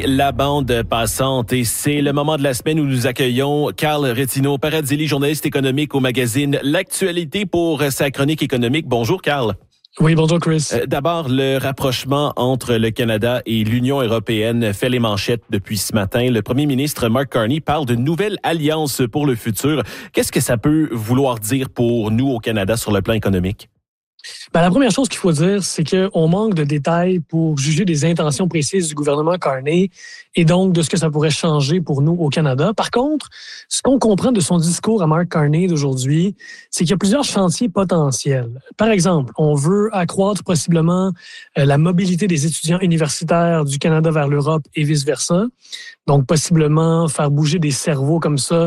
La bande passante et c'est le moment de la semaine où nous accueillons Carl Retino Parazzilli, journaliste économique au magazine L'Actualité pour sa chronique économique. Bonjour Carl. Oui, bonjour Chris. D'abord, le rapprochement entre le Canada et l'Union européenne fait les manchettes depuis ce matin. Le premier ministre Mark Carney parle de nouvelles alliances pour le futur. Qu'est-ce que ça peut vouloir dire pour nous au Canada sur le plan économique? La première chose qu'il faut dire, c'est qu'on manque de détails pour juger des intentions précises du gouvernement Carney et donc de ce que ça pourrait changer pour nous au Canada. Par contre, ce qu'on comprend de son discours à Mark Carney d'aujourd'hui, c'est qu'il y a plusieurs chantiers potentiels. Par exemple, on veut accroître possiblement la mobilité des étudiants universitaires du Canada vers l'Europe et vice-versa. Donc, possiblement faire bouger des cerveaux comme ça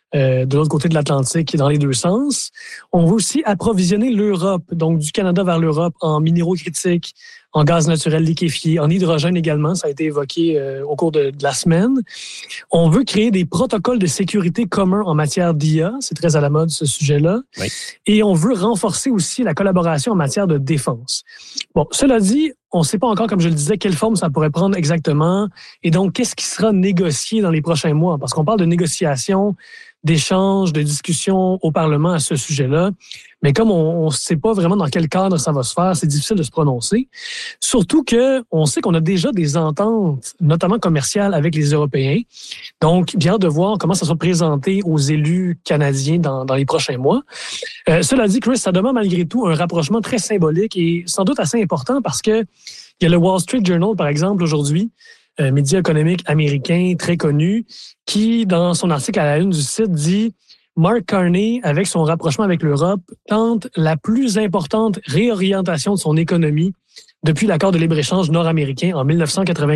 de l'autre côté de l'Atlantique et dans les deux sens. On veut aussi approvisionner l'Europe, donc du Canada vers l'Europe, en minéraux critiques, en gaz naturel liquéfié, en hydrogène également, ça a été évoqué au cours de la semaine. On veut créer des protocoles de sécurité communs en matière d'IA, c'est très à la mode ce sujet-là. Oui. Et on veut renforcer aussi la collaboration en matière de défense. Bon, cela dit, on ne sait pas encore, comme je le disais, quelle forme ça pourrait prendre exactement et donc qu'est-ce qui sera négocié dans les prochains mois, parce qu'on parle de négociations, d'échanges, de discussions au Parlement à ce sujet-là. Mais comme on ne sait pas vraiment dans quel cadre ça va se faire, c'est difficile de se prononcer. Surtout qu'on sait qu'on a déjà des ententes, notamment commerciales, avec les Européens. Donc, bien de voir comment ça sera présenté aux élus canadiens dans les prochains mois. Cela dit, Chris, ça demande malgré tout un rapprochement très symbolique et sans doute assez important parce que il y a le Wall Street Journal, par exemple, aujourd'hui, média économique américain très connu, qui, dans son article à la une du site, dit « Mark Carney, avec son rapprochement avec l'Europe, tente la plus importante réorientation de son économie depuis l'accord de libre-échange nord-américain en 1994. »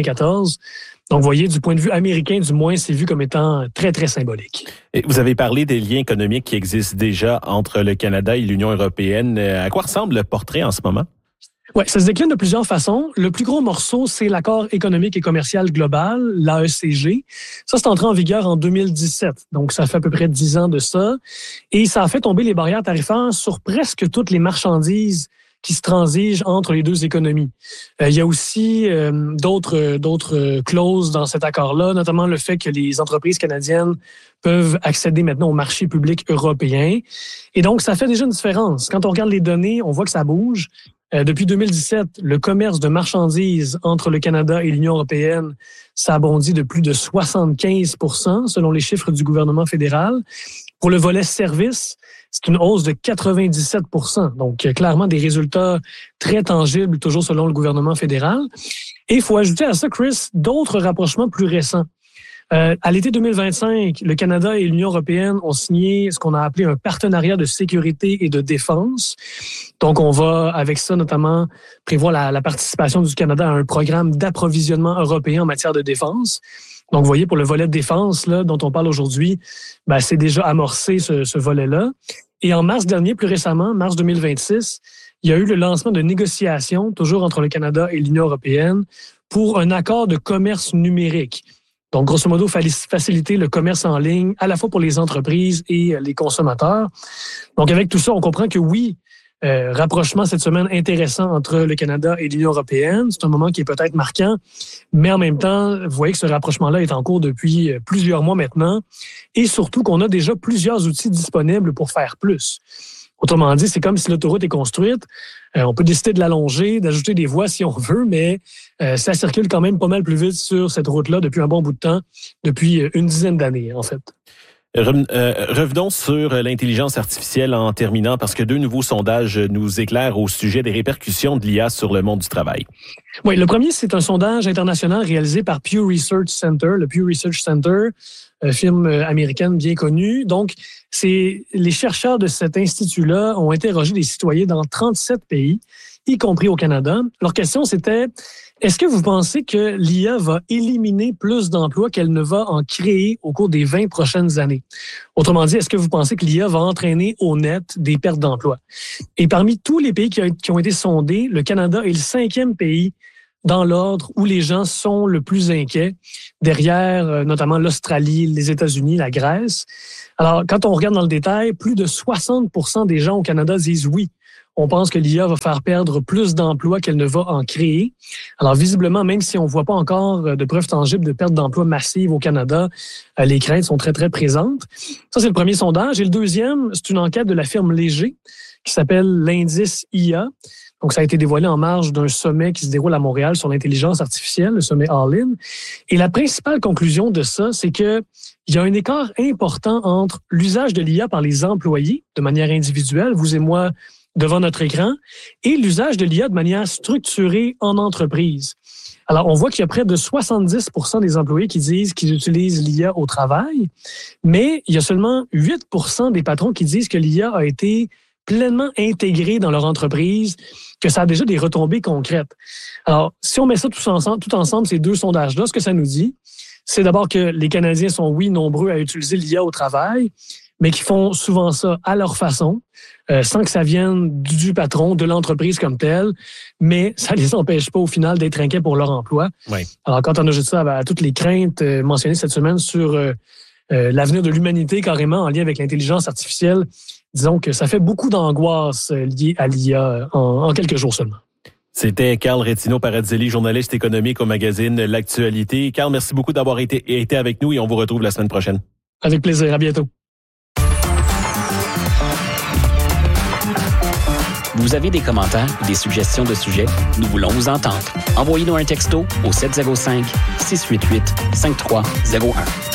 Donc, vous voyez, du point de vue américain, du moins, c'est vu comme étant très, très symbolique. Et vous avez parlé des liens économiques qui existent déjà entre le Canada et l'Union européenne. À quoi ressemble le portrait en ce moment? Oui, ça se décline de plusieurs façons. Le plus gros morceau, c'est l'accord économique et commercial global, l'AECG. Ça, c'est entré en vigueur en 2017. Donc, ça fait à peu près 10 ans de ça. Et ça a fait tomber les barrières tarifaires sur presque toutes les marchandises qui se transigent entre les deux économies. Il y a aussi d'autres clauses dans cet accord-là, notamment le fait que les entreprises canadiennes peuvent accéder maintenant au marché public européen. Et donc, ça fait déjà une différence. Quand on regarde les données, on voit que ça bouge. Depuis 2017, le commerce de marchandises entre le Canada et l'Union européenne, ça a bondi de plus de 75% selon les chiffres du gouvernement fédéral. Pour le volet services, c'est une hausse de 97%. Donc, clairement, des résultats très tangibles, toujours selon le gouvernement fédéral. Et il faut ajouter à ça, Chris, d'autres rapprochements plus récents. À l'été 2025, le Canada et l'Union européenne ont signé ce qu'on a appelé un partenariat de sécurité et de défense. Donc, on va, avec ça, notamment, prévoir la participation du Canada à un programme d'approvisionnement européen en matière de défense. Donc, vous voyez, pour le volet de défense là, dont on parle aujourd'hui, c'est déjà amorcé ce volet-là. Et en mars dernier, plus récemment, mars 2026, il y a eu le lancement de négociations, toujours entre le Canada et l'Union européenne, pour un accord de commerce numérique. Donc, grosso modo, faciliter le commerce en ligne, à la fois pour les entreprises et les consommateurs. Donc, avec tout ça, on comprend que oui, rapprochement cette semaine intéressant entre le Canada et l'Union européenne. C'est un moment qui est peut-être marquant, mais en même temps, vous voyez que ce rapprochement-là est en cours depuis plusieurs mois maintenant et surtout qu'on a déjà plusieurs outils disponibles pour faire plus. Autrement dit, c'est comme si l'autoroute est construite. On peut décider de l'allonger, d'ajouter des voies si on veut, mais ça circule quand même pas mal plus vite sur cette route-là depuis un bon bout de temps, depuis une dizaine d'années en fait. Revenons sur l'intelligence artificielle en terminant, parce que 2 nouveaux sondages nous éclairent au sujet des répercussions de l'IA sur le monde du travail. Oui, le premier, c'est un sondage international réalisé par Pew Research Center, le Pew Research Center, firme américaine bien connue. Donc, les chercheurs de cet institut-là ont interrogé des citoyens dans 37 pays, y compris au Canada. Leur question, c'était: est-ce que vous pensez que l'IA va éliminer plus d'emplois qu'elle ne va en créer au cours des 20 prochaines années? Autrement dit, est-ce que vous pensez que l'IA va entraîner au net des pertes d'emplois? Et parmi tous les pays qui ont été sondés, le Canada est le 5e pays dans l'ordre où les gens sont le plus inquiets, derrière notamment l'Australie, les États-Unis, la Grèce. Alors, quand on regarde dans le détail, plus de 60% des gens au Canada disent oui. on pense que l'IA va faire perdre plus d'emplois qu'elle ne va en créer. Alors, visiblement, même si on ne voit pas encore de preuves tangibles de perte d'emplois massive au Canada, les craintes sont très, très présentes. Ça, c'est le premier sondage. Et le deuxième, c'est une enquête de la firme Léger qui s'appelle l'indice IA. Donc, ça a été dévoilé en marge d'un sommet qui se déroule à Montréal sur l'intelligence artificielle, le sommet All-In. Et la principale conclusion de ça, c'est que il y a un écart important entre l'usage de l'IA par les employés de manière individuelle, vous et moi, devant notre écran, et l'usage de l'IA de manière structurée en entreprise. Alors, on voit qu'il y a près de 70% des employés qui disent qu'ils utilisent l'IA au travail, mais il y a seulement 8% des patrons qui disent que l'IA a été pleinement intégrée dans leur entreprise, que ça a déjà des retombées concrètes. Alors, si on met ça tout ensemble, ces deux sondages-là, ce que ça nous dit, c'est d'abord que les Canadiens sont, oui, nombreux à utiliser l'IA au travail, mais qui font souvent ça à leur façon, sans que ça vienne du patron, de l'entreprise comme telle, mais ça les empêche pas au final d'être inquiets pour leur emploi. Oui. Alors, quand on ajoute ça à toutes les craintes mentionnées cette semaine sur l'avenir de l'humanité carrément en lien avec l'intelligence artificielle, disons que ça fait beaucoup d'angoisse liée à l'IA en quelques jours seulement. C'était Carl Rétino-Paradzelli, journaliste économique au magazine L'Actualité. Carl, merci beaucoup d'avoir été avec nous et on vous retrouve la semaine prochaine. Avec plaisir. À bientôt. Vous avez des commentaires ou des suggestions de sujets? Nous voulons vous entendre. Envoyez-nous un texto au 705-688-5301.